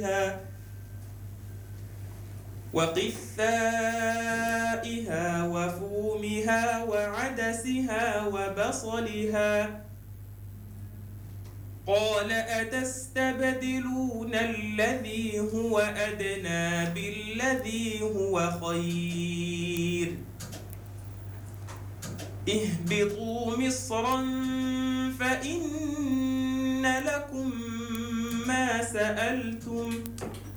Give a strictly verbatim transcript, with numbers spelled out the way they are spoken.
وقثائها وقثائها وفومها وعدسها وبصلها قال أتستبدلون الذي هو أدنى بالذي هو خير اهبطوا مصرا فإن لكم ما سألتم